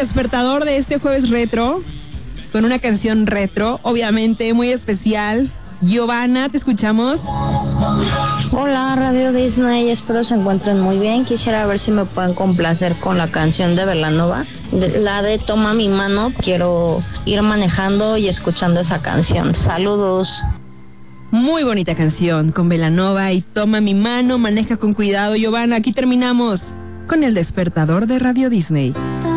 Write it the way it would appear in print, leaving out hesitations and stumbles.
despertador de este jueves retro, con una canción retro, obviamente muy especial. Giovanna, te escuchamos. Hola, Radio Disney, espero se encuentren muy bien. Quisiera ver si me pueden complacer con la canción de Belanova, la de Toma mi mano. Quiero ir manejando y escuchando esa canción. Saludos. Muy bonita canción con Belanova y Toma mi mano, maneja con cuidado. Giovanna, aquí terminamos con el despertador de Radio Disney.